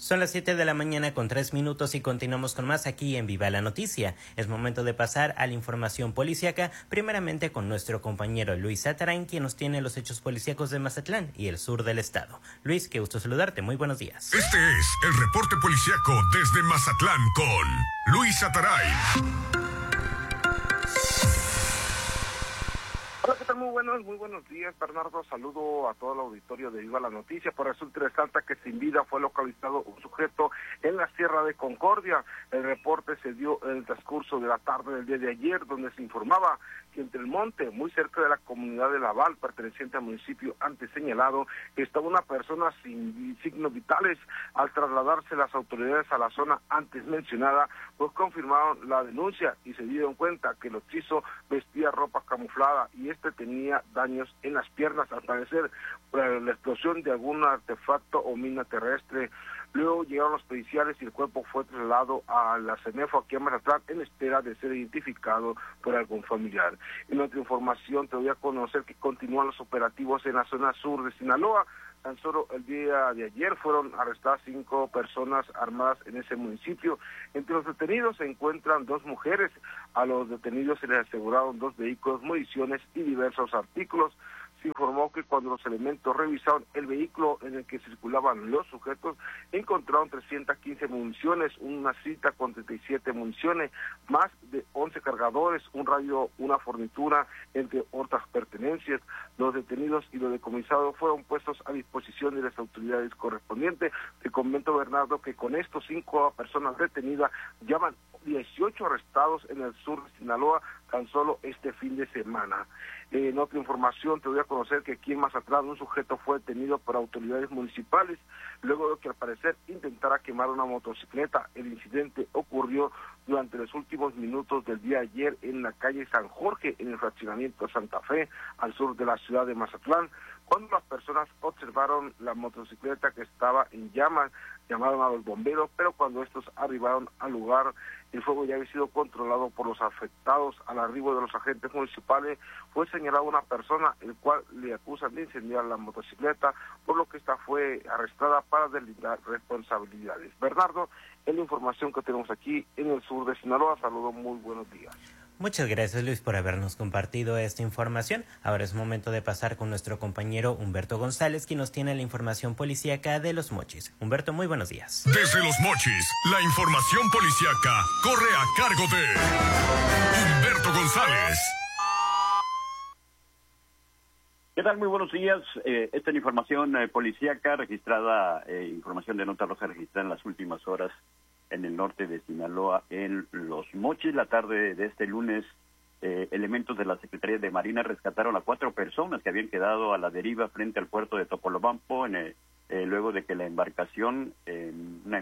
Son las 7 de la mañana con 3 minutos y continuamos con más aquí en Viva la Noticia. Es momento de pasar a la información policíaca, primeramente con nuestro compañero Luis Satarain, quien nos tiene los hechos policíacos de Mazatlán y el sur del estado. Luis, qué gusto saludarte, muy buenos días. Este es el reporte policíaco desde Mazatlán con Luis Satarain. Hola, ¿qué tal? Muy buenos días, Bernardo. Saludo a todo el auditorio de Viva la Noticia. Por resulta resalta que sin vida fue localizado un sujeto en la Sierra de Concordia. El reporte se dio en el transcurso de la tarde del día de ayer, donde se informaba que entre el monte, muy cerca de la comunidad de Laval, perteneciente al municipio antes señalado, estaba una persona sin signos vitales. Al trasladarse las autoridades a la zona antes mencionada, pues confirmaron la denuncia y se dieron cuenta que el occiso vestía ropa camuflada y tenía daños en las piernas, al parecer por la explosión de algún artefacto o mina terrestre. Luego llegaron los periciales y el cuerpo fue trasladado a la CEMEFO aquí a Mazatlán en espera de ser identificado por algún familiar. En otra información te voy a conocer que continúan los operativos en la zona sur de Sinaloa. Tan solo el día de ayer fueron arrestadas 5 personas armadas en ese municipio. Entre los detenidos se encuentran 2 mujeres. A los detenidos se les aseguraron 2 vehículos, municiones y diversos artículos. Se informó que cuando los elementos revisaron el vehículo en el que circulaban los sujetos, encontraron 315 municiones, una cita con 37 municiones, más de 11 cargadores, un radio, una fornitura, entre otras pertenencias. Los detenidos y los decomisados fueron puestos a disposición de las autoridades correspondientes. Te comento, Bernardo, que con estos 5 personas detenidas ya van 18 arrestados en el sur de Sinaloa tan solo este fin de semana. En otra información te voy a conocer que aquí en Mazatlán un sujeto fue detenido por autoridades municipales luego de que al parecer intentara quemar una motocicleta. El incidente ocurrió durante los últimos minutos del día de ayer en la calle San Jorge, en el fraccionamiento Santa Fe, al sur de la ciudad de Mazatlán. Cuando las personas observaron la motocicleta que estaba en llamas, llamaron a los bomberos, pero cuando estos arribaron al lugar, el fuego ya había sido controlado por los afectados. Al arribo de los agentes municipales fue señalada una persona, el cual le acusan de incendiar la motocicleta, por lo que esta fue arrestada para deslindar responsabilidades. Bernardo, es la información que tenemos aquí en el sur de Sinaloa. Saludos, muy buenos días. Muchas gracias, Luis, por habernos compartido esta información. Ahora es momento de pasar con nuestro compañero Humberto González, quien nos tiene la información policíaca de Los Mochis. Humberto, muy buenos días. Desde Los Mochis, la información policíaca corre a cargo de Humberto González. ¿Qué tal? Muy buenos días. Esta es la información policíaca registrada, información de nota roja registrada en las últimas horas en el norte de Sinaloa, en Los Mochis. La tarde de este lunes, elementos de la Secretaría de Marina rescataron a 4 personas que habían quedado a la deriva frente al puerto de Topolobampo, luego de que la embarcación, una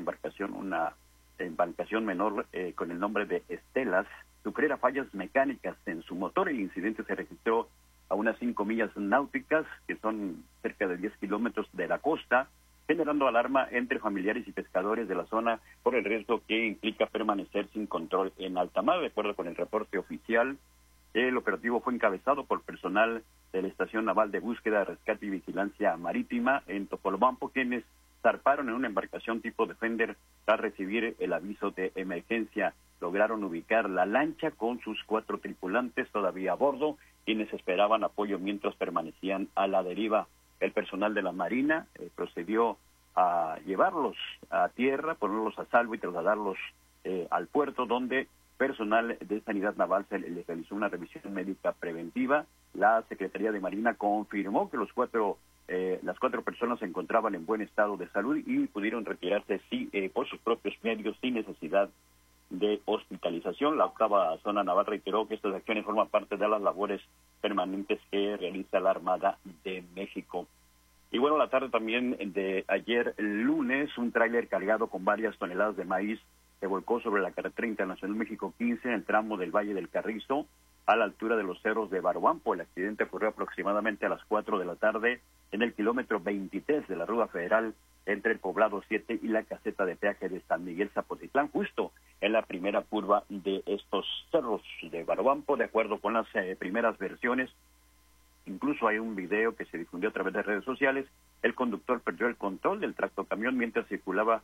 embarcación menor con el nombre de Estelas, sufriera fallas mecánicas en su motor. El incidente se registró a unas 5 millas náuticas, que son cerca de 10 kilómetros de la costa, generando alarma entre familiares y pescadores de la zona por el riesgo que implica permanecer sin control en alta mar. De acuerdo con el reporte oficial, el operativo fue encabezado por personal de la Estación Naval de Búsqueda, Rescate y Vigilancia Marítima en Topolobampo, quienes zarparon en una embarcación tipo Defender tras recibir el aviso de emergencia. Lograron ubicar la lancha con sus 4 tripulantes todavía a bordo, quienes esperaban apoyo mientras permanecían a la deriva. El personal de la Marina procedió a llevarlos a tierra, ponerlos a salvo y trasladarlos al puerto, donde personal de Sanidad Naval se les realizó una revisión médica preventiva. La Secretaría de Marina confirmó que las 4 personas se encontraban en buen estado de salud y pudieron retirarse por sus propios medios sin necesidad de hospitalización. La octava zona naval reiteró que estas acciones forman parte de las labores permanentes que realiza la Armada de México. Y bueno, la tarde también de ayer lunes, un tráiler cargado con varias toneladas de maíz se volcó sobre la carretera internacional México 15 en el tramo del Valle del Carrizo, a la altura de los cerros de Baruampo. El accidente ocurrió aproximadamente a las 4 de la tarde en el kilómetro 23 de la Ruta Federal entre el Poblado 7 y la caseta de peaje de San Miguel Zapotitlán, justo en la primera curva de estos cerros de Baruampo. De acuerdo con las primeras versiones, incluso hay un video que se difundió a través de redes sociales, el conductor perdió el control del tractocamión mientras circulaba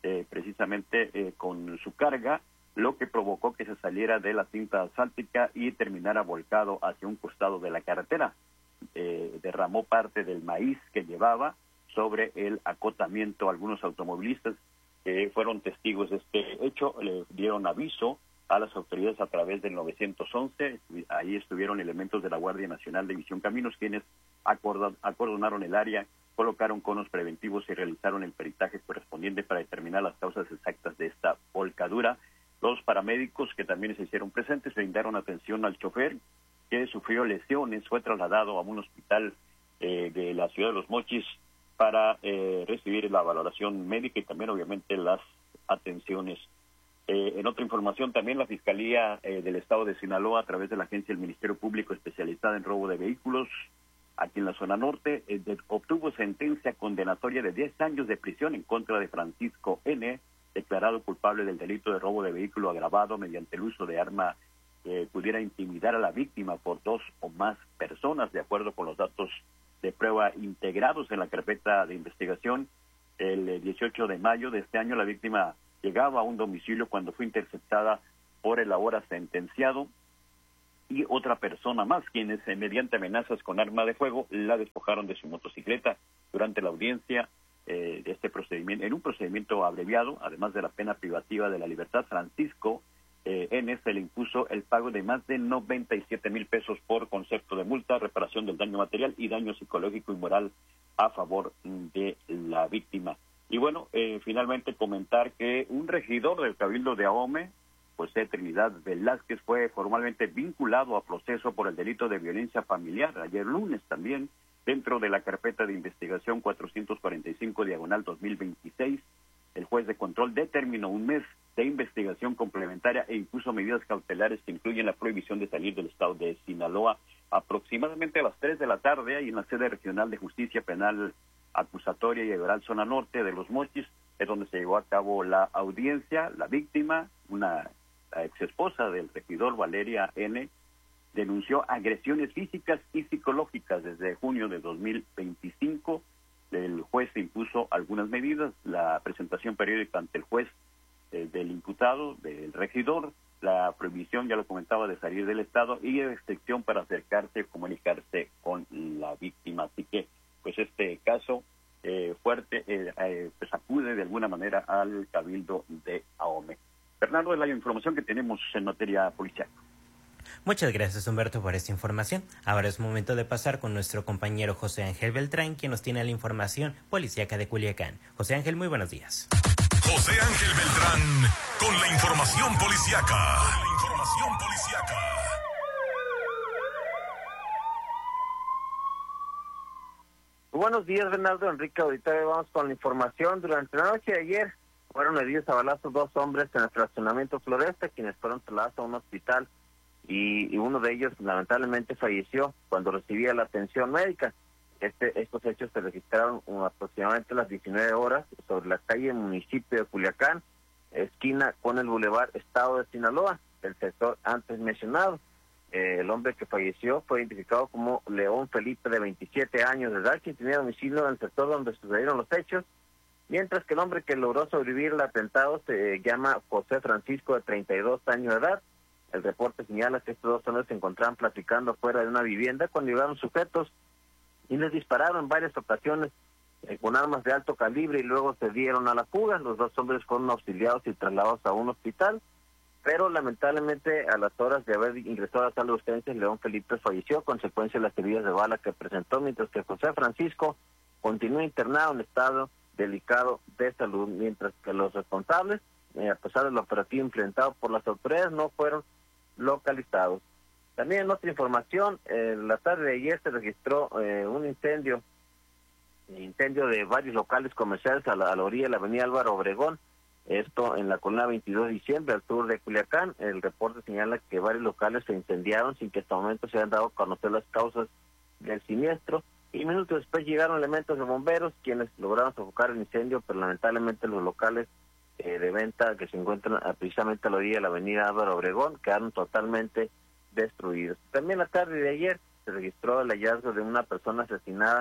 precisamente con su carga, lo que provocó que se saliera de la cinta asfáltica y terminara volcado hacia un costado de la carretera. Derramó parte del maíz que llevaba sobre el acotamiento. Algunos automovilistas que fueron testigos de este hecho le dieron aviso a las autoridades a través del 911. Ahí estuvieron elementos de la Guardia Nacional de Visión Caminos, quienes acordonaron el área, colocaron conos preventivos y realizaron el peritaje correspondiente para determinar las causas exactas de esta volcadura. Los paramédicos que también se hicieron presentes brindaron atención al chofer, que sufrió lesiones, fue trasladado a un hospital de la ciudad de Los Mochis para recibir la valoración médica y también obviamente las atenciones. En otra información también la Fiscalía del Estado de Sinaloa, a través de la agencia del Ministerio Público especializada en robo de vehículos, aquí en la zona norte, obtuvo sentencia condenatoria de 10 años de prisión en contra de Francisco N., declarado culpable del delito de robo de vehículo agravado mediante el uso de arma que pudiera intimidar a la víctima por 2 o más personas, de acuerdo con los datos de prueba integrados en la carpeta de investigación. El 18 de mayo de este año, la víctima llegaba a un domicilio cuando fue interceptada por el ahora sentenciado y otra persona más, quienes mediante amenazas con arma de fuego la despojaron de su motocicleta. Durante la audiencia de este procedimiento, en un procedimiento abreviado, además de la pena privativa de la libertad, Francisco N. se le impuso el pago de más de 97,000 pesos por concepto de multa, reparación del daño material y daño psicológico y moral a favor de la víctima. Y bueno, finalmente comentar que un regidor del Cabildo de Ahome, José Trinidad Velázquez, fue formalmente vinculado a proceso por el delito de violencia familiar ayer lunes también, dentro de la carpeta de investigación 445/2026. El juez de control determinó un mes de investigación complementaria e impuso medidas cautelares que incluyen la prohibición de salir del estado de Sinaloa. Aproximadamente a las 3 de la tarde, ahí en la sede regional de justicia penal acusatoria y federal zona norte de Los Mochis, es donde se llevó a cabo la audiencia. La víctima, la ex esposa del regidor, Valeria N., denunció agresiones físicas y psicológicas desde junio de 2025. El juez impuso algunas medidas: la presentación periódica ante el juez del imputado, del regidor, la prohibición, ya lo comentaba, de salir del estado y restricción para acercarse y comunicarse con la víctima. Así que, pues este caso fuerte pues acude de alguna manera al Cabildo de Ahome. Fernando, es la información que tenemos en materia policial. Muchas gracias, Humberto, por esta información. Ahora es momento de pasar con nuestro compañero José Ángel Beltrán, quien nos tiene la información policíaca de Culiacán. José Ángel, muy buenos días. José Ángel Beltrán con la información policíaca. Buenos días, Bernardo, Enrique, ahorita vamos con la información. Durante la noche de ayer fueron heridos a balazos 2 hombres en el fraccionamiento Floresta, quienes fueron trasladados a un hospital y uno de ellos lamentablemente falleció cuando recibía la atención médica. Estos hechos se registraron aproximadamente a las 19 horas sobre la calle municipio de Culiacán, esquina con el Boulevard Estado de Sinaloa, del sector antes mencionado. El hombre que falleció fue identificado como León Felipe, de 27 años de edad, quien tenía domicilio en el sector donde sucedieron los hechos, mientras que el hombre que logró sobrevivir el atentado se llama José Francisco, de 32 años de edad. El reporte señala que estos 2 hombres se encontraban platicando fuera de una vivienda cuando llegaron sujetos y les dispararon en varias ocasiones con armas de alto calibre y luego se dieron a la fuga. Los 2 hombres fueron auxiliados y trasladados a un hospital, pero lamentablemente a las horas de haber ingresado a la sala de urgencias, León Felipe falleció a consecuencia de las heridas de bala que presentó, mientras que José Francisco continúa internado en estado delicado de salud, mientras que los responsables, a pesar del operativo implementado por las autoridades, no fueron localizados. También en otra información, la tarde de ayer se registró un incendio de varios locales comerciales a la orilla de la avenida Álvaro Obregón, esto en la colonia 22 de diciembre, al sur de Culiacán. El reporte señala que varios locales se incendiaron sin que hasta el momento se hayan dado a conocer las causas del siniestro, y minutos después llegaron elementos de bomberos, quienes lograron sofocar el incendio, pero lamentablemente los locales de venta que se encuentran precisamente a la orilla de la avenida Álvaro Obregón quedaron totalmente destruidos. También la tarde de ayer se registró el hallazgo de una persona asesinada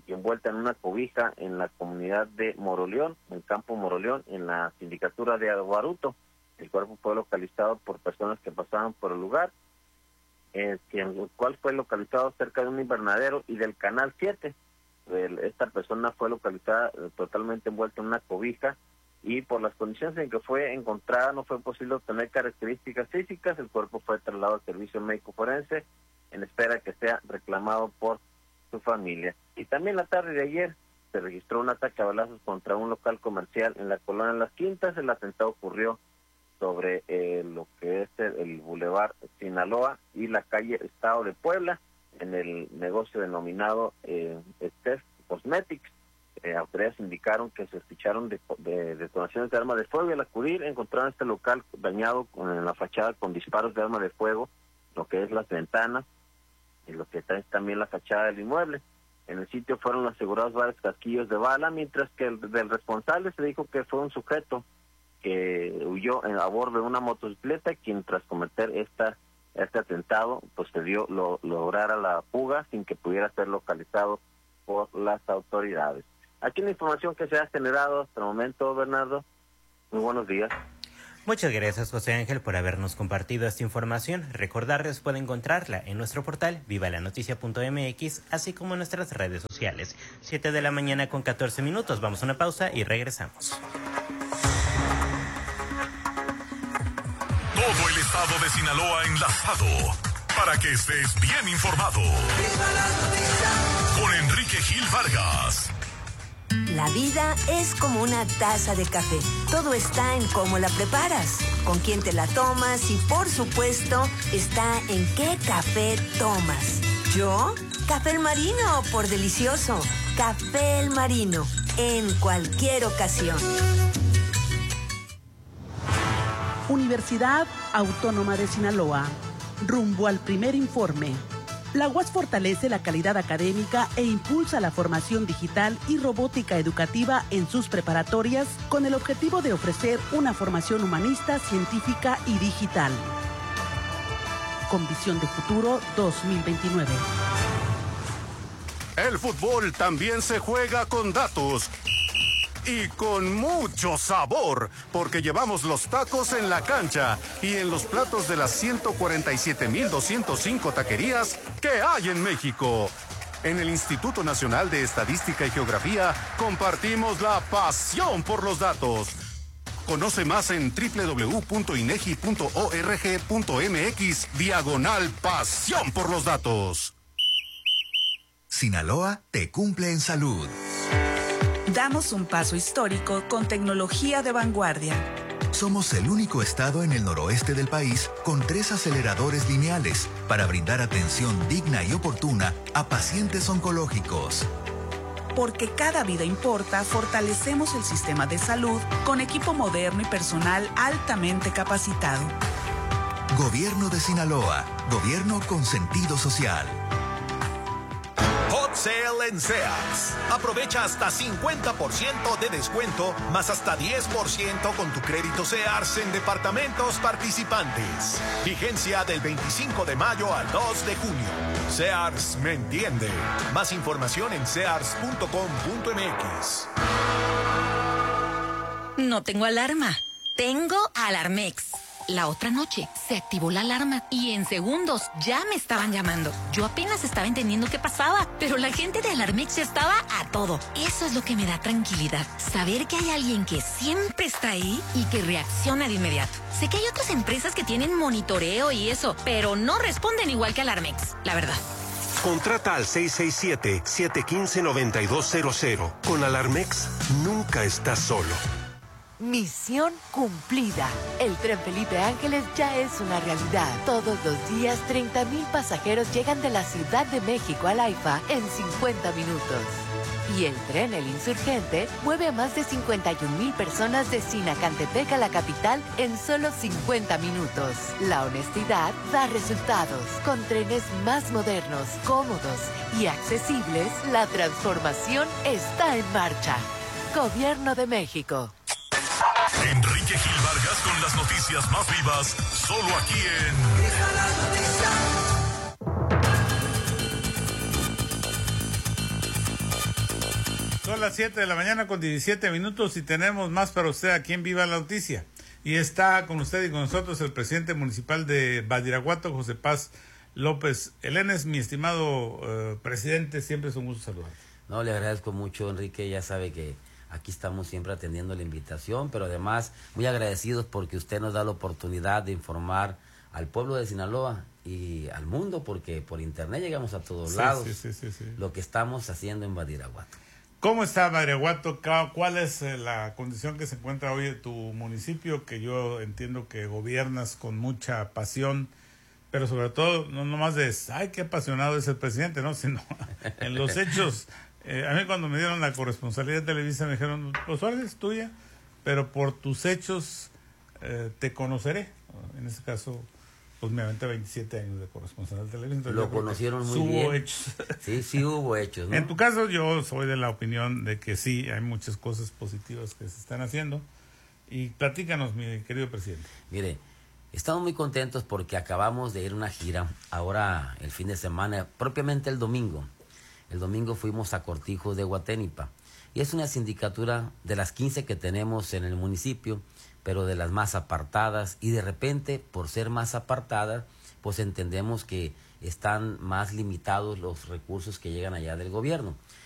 y envuelta en una cobija en la comunidad de Moroleón, en Campo Moroleón, en la sindicatura de Aguaruto. El cuerpo fue localizado por personas que pasaban por el lugar, el cual fue localizado cerca de un invernadero y del Canal 7. Esta persona fue localizada totalmente envuelta en una cobija, y por las condiciones en que fue encontrada no fue posible obtener características físicas. El cuerpo fue trasladado al servicio médico forense en espera que sea reclamado por su familia. Y también la tarde de ayer se registró un ataque a balazos contra un local comercial en la colonia Las Quintas. El atentado ocurrió sobre lo que es el Boulevard Sinaloa y la calle Estado de Puebla, en el negocio denominado Steph Cosmetics. Autoridades indicaron que se escucharon de detonaciones de armas de fuego, y al acudir encontraron este local dañado en la fachada con disparos de arma de fuego, lo que es las ventanas y lo que es también la fachada del inmueble. En el sitio fueron asegurados varios casquillos de bala, mientras que del responsable se dijo que fue un sujeto que huyó a bordo de una motocicleta, quien tras cometer este atentado lograra la fuga sin que pudiera ser localizado por las autoridades. Aquí la información que se ha generado hasta el momento, Bernardo. Muy buenos días. Muchas gracias, José Ángel, por habernos compartido esta información. Recordarles, puede encontrarla en nuestro portal vivalanoticia.mx, así como en nuestras redes sociales. 7 de la mañana con 14 minutos. Vamos a una pausa y regresamos. Todo el estado de Sinaloa enlazado para que estés bien informado. Con Enrique Gil Vargas. La vida es como una taza de café. Todo está en cómo la preparas, con quién te la tomas y, por supuesto, está en qué café tomas. ¿Yo? Café El Marino, por delicioso. Café El Marino, en cualquier ocasión. Universidad Autónoma de Sinaloa. Rumbo al primer informe. La UAS fortalece la calidad académica e impulsa la formación digital y robótica educativa en sus preparatorias, con el objetivo de ofrecer una formación humanista, científica y digital. Con visión de futuro 2029. El fútbol también se juega con datos. Y con mucho sabor, porque llevamos los tacos en la cancha y en los platos de las 147,205 taquerías que hay en México. En el Instituto Nacional de Estadística y Geografía compartimos la pasión por los datos. Conoce más en www.inegi.org.mx/pasión por los datos. Sinaloa te cumple en salud. Damos un paso histórico con tecnología de vanguardia. Somos el único estado en el noroeste del país con 3 aceleradores lineales para brindar atención digna y oportuna a pacientes oncológicos. Porque cada vida importa, fortalecemos el sistema de salud con equipo moderno y personal altamente capacitado. Gobierno de Sinaloa. Gobierno con sentido social. Hot Sale en Sears. Aprovecha hasta 50% de descuento, más hasta 10% con tu crédito Sears en departamentos participantes. Vigencia del 25 de mayo al 2 de junio. Sears me entiende. Más información en sears.com.mx. No tengo alarma. Tengo Alarmex. La otra noche se activó la alarma y en segundos ya me estaban llamando. Yo apenas estaba entendiendo qué pasaba, pero la gente de Alarmex ya estaba a todo. Eso es lo que me da tranquilidad. Saber que hay alguien que siempre está ahí y que reacciona de inmediato. Sé que hay otras empresas que tienen monitoreo y eso, pero no responden igual que Alarmex, la verdad. Contrata al 667-715-9200. Con Alarmex nunca estás solo. Misión cumplida. El Tren Felipe Ángeles ya es una realidad. Todos los días, 30,000 pasajeros llegan de la Ciudad de México al AIFA en 50 minutos. Y el tren El Insurgente mueve a más de 51,000 personas de Sinacantepec a la capital en solo 50 minutos. La honestidad da resultados. Con trenes más modernos, cómodos y accesibles, la transformación está en marcha. Gobierno de México. Enrique Gil Vargas con las noticias más vivas, solo aquí en Viva la Noticia. Son las 7 de la mañana con 17 minutos y tenemos más para usted aquí en Viva la Noticia. Y está con usted y con nosotros el presidente municipal de Badiraguato, José Paz López Elenes. Mi estimado presidente, siempre es un gusto saludarte. No, le agradezco mucho, Enrique. Ya sabe que aquí estamos siempre atendiendo la invitación, pero además muy agradecidos porque usted nos da la oportunidad de informar al pueblo de Sinaloa y al mundo, porque por internet llegamos a todos lados, lo que estamos haciendo en Badiraguato. ¿Cómo está Badiraguato? ¿Cuál es la condición que se encuentra hoy en tu municipio, que yo entiendo que gobiernas con mucha pasión, pero sobre todo no nomás de, ay, qué apasionado es el presidente, ¿no? Sino en los hechos. A mí cuando me dieron la corresponsalía de Televisa me dijeron, pues órale, es tuya, pero por tus hechos te conoceré. En este caso, pues me aventé 27 años de corresponsal de Televisa. Lo conocieron muy bien. Hubo hechos. Sí hubo hechos, ¿no? En tu caso yo soy de la opinión de que sí, hay muchas cosas positivas que se están haciendo. Y platícanos, mi querido presidente. Mire, estamos muy contentos porque acabamos de ir a una gira, ahora el fin de semana, propiamente el domingo. El domingo fuimos a Cortijo de Huaténipa. Y es una sindicatura de las 15 que tenemos en el municipio, pero de las más apartadas, y de repente, por ser más apartadas, pues entendemos que están más limitados los recursos que llegan allá del gobierno.